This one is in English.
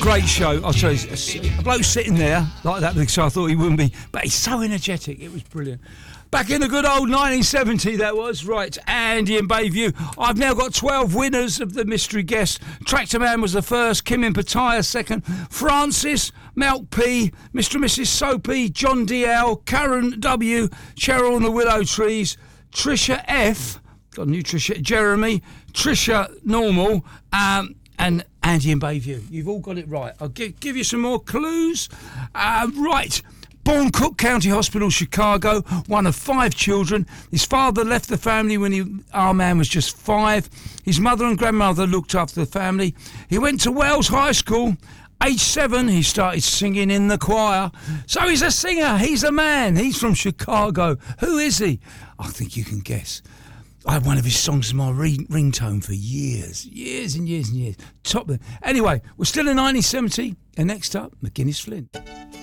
great show. I'll tell you, a bloke sitting there like that because I thought he wouldn't be, but he's so energetic. It was brilliant. Back in the good old 1970, that was. Right, Andy in Bayview. I've now got 12 winners of the mystery guest. Tractor Man was the first, Kim in Pattaya second, Francis, Melk P, Mr. and Mrs. Soapy, John DL, Karen W, Cheryl and the Willow Trees, Trisha F, got a new Trisha, Jeremy, Trisha Normal, and Andy in Bayview. You've all got it right. I'll give you some more clues. Right. Born Cook County Hospital, Chicago, one of 5 children. His father left the family when our man was just 5. His mother and grandmother looked after the family. He went to Wells High School. Age 7, he started singing in the choir. So he's a singer. He's a man. He's from Chicago. Who is he? I think you can guess. I had one of his songs as my ringtone for years and years. Top. Anyway, we're still in 1970, and next up, McGuinness Flint.